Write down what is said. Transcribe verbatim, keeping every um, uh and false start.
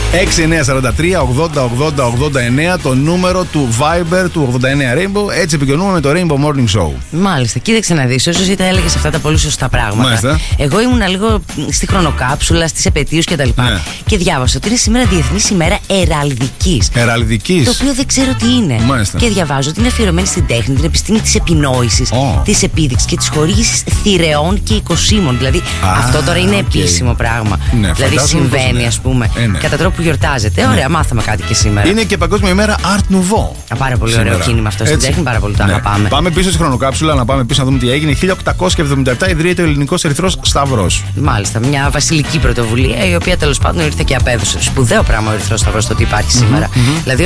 έξι εννιά τέσσερα τρία ογδόντα ογδόντα ογδόντα εννέα το νούμερο του Viber του ογδόντα εννέα Rainbow. Έτσι επικοινωνούμε με το Rainbow Morning Show. Μάλιστα, κοίταξε να δεις, όσο είτε έλεγες αυτά τα πολύ σωστά πράγματα. Μάλιστα. Εγώ ήμουνα λίγο στη χρονοκάψουλα, στις επετείους κτλ. Ναι. Και διάβασα ότι είναι σήμερα Διεθνής ημέρα Εραλδικής. Εραλδικής. Το οποίο δεν ξέρω τι είναι. Μάλιστα. Και διαβάζω ότι είναι αφιερωμένη στην τέχνη, την επιστήμη της επινόησης, oh. της επίδειξης και της χορήγησης θηρεών και οικοσύμων. Δηλαδή ah, αυτό τώρα είναι okay. επίσημο πράγμα. Ναι, δηλαδή συμβαίνει, ναι. ας πούμε, ε, ναι. κατά τρόπο που γιορτάζεται. Ναι. Ωραία, μάθαμε κάτι και σήμερα. Είναι και Παγκόσμια ημέρα Art Nouveau. Α, πάρα πολύ σήμερα. Ωραίο κίνημα αυτό. Στην τέχνη πάρα πολύ το ναι. αγαπάμε. Πάμε πίσω στη χρονοκάψουλα να πάμε πίσω να δούμε τι έγινε. χίλια οκτακόσια εβδομήντα επτά ιδρύεται ο Ελληνικός Ερυθρός Σταυρός. Μάλιστα, μια βασιλική πρωτοβουλία η οποία τέλος πάντων ήρθε και απέδωσε. Σπουδαίο πράγμα ο Ερυθρός Σταυρός το ότι υπάρχει σήμερα. Mm-hmm. Δηλαδή,